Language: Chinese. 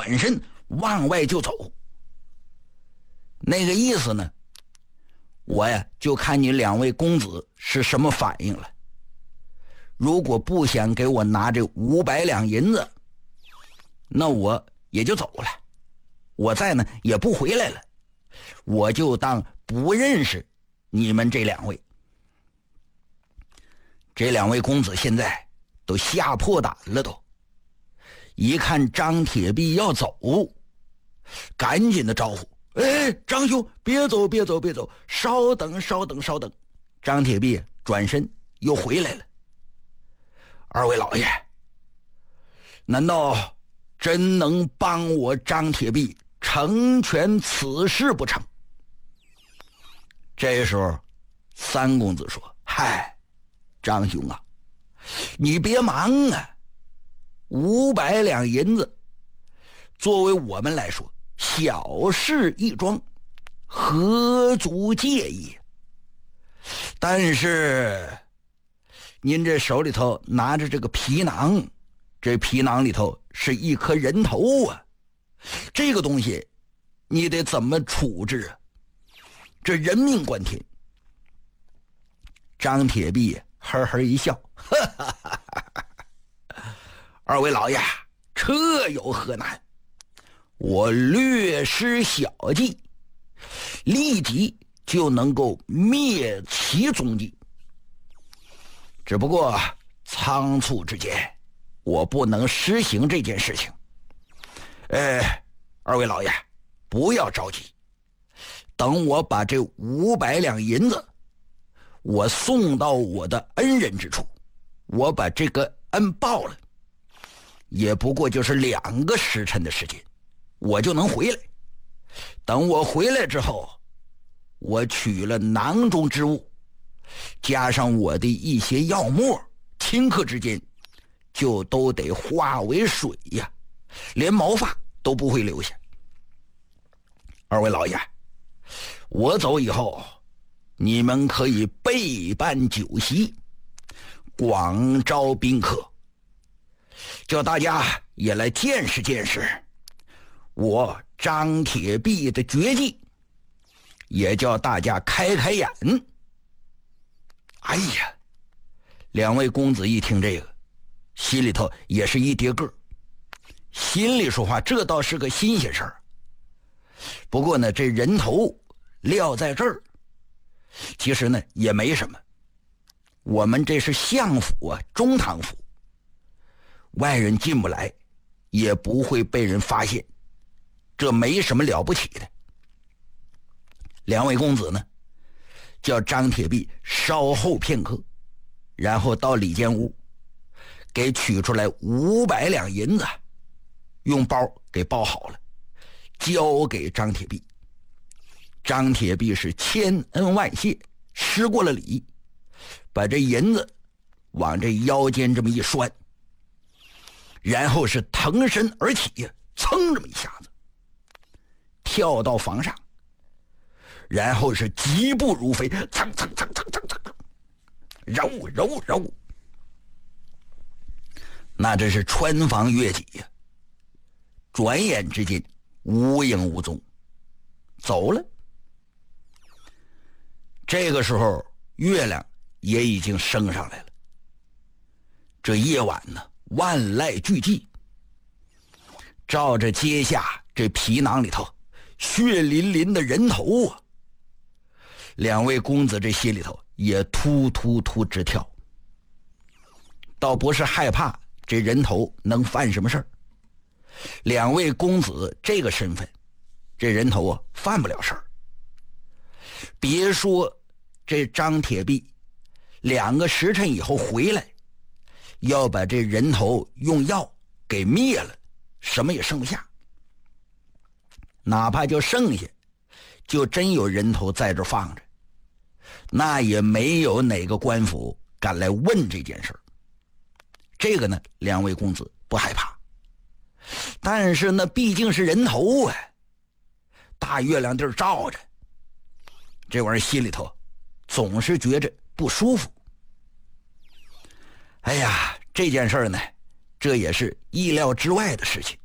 转身往外就走。那个意思呢，我呀就看你两位公子是什么反应了。如果不想给我拿这500两银子，那我也就走了，我再呢也不回来了，我就当不认识你们这两位。这两位公子现在都吓破胆了，都一看张铁壁要走，赶紧的招呼：哎，张兄，别走别走别走，稍等稍等稍等。张铁壁转身又回来了。二位老爷，难道真能帮我张铁壁成全此事不成？这时候三公子说：嗨，张兄啊，你别忙啊，500两银子作为我们来说小事一桩，何足介意。但是您这手里头拿着这个皮囊，这皮囊里头是一颗人头啊，这个东西你得怎么处置啊？这人命关天。张铁壁呵呵一笑，二位老爷，这有何难？我略施小计，立即就能够灭其踪迹。只不过仓促之间，我不能实行这件事情。二位老爷，不要着急，等我把这500两银子我送到我的恩人之处，我把这个恩报了，也不过就是2个时辰的时间，我就能回来。等我回来之后，我取了囊中之物，加上我的一些药末，顷刻之间就都得化为水呀，连毛发都不会留下。二位老爷，我走以后，你们可以备办酒席，广招宾客，叫大家也来见识见识我张铁壁的绝技，也叫大家开开眼。哎呀，两位公子一听这个，心里头也是一跌个，心里说话，这倒是个新鲜事儿。不过呢，这人头撂在这儿，其实呢也没什么。我们这是相府啊，中堂府，外人进不来，也不会被人发现，这没什么了不起的。两位公子呢，叫张铁壁稍后片刻，然后到里间屋给取出来500两银子，用包给包好了，交给张铁壁。张铁壁是千恩万谢，施过了礼，把这银子往这腰间这么一拴，然后是腾身而起，噌这么一下子跳到房上，然后是疾步如飞，噌噌噌噌噌噌，揉揉揉，那真是穿房越脊呀，转眼之间无影无踪，走了。这个时候月亮也已经升上来了，这夜晚呢万籁俱寂，照着阶下这皮囊里头血淋淋的人头啊，两位公子这心里头也突突突直跳，倒不是害怕这人头能犯什么事儿，两位公子这个身份，这人头啊犯不了事儿。别说这张铁壁2个时辰以后回来，要把这人头用药给灭了，什么也剩不下。哪怕就剩下，就真有人头在这放着，那也没有哪个官府敢来问这件事儿。这个呢，两位公子不害怕，但是那毕竟是人头啊，大月亮地儿照着，这玩意儿心里头总是觉着不舒服。哎呀，这件事儿呢，这也是意料之外的事情。